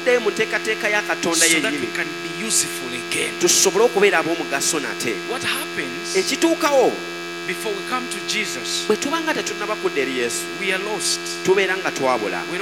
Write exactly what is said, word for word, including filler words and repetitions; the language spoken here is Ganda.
okuddayo mu nteekateeka ya Katonda so that yennyini we can be useful again. tusobole okubeera ab'omugaso nate. What happens Ekituukawo before we come to Jesus? bwe tuba nga tetunnaba kudda eri Yesu We are lost. tubeera nga twabula.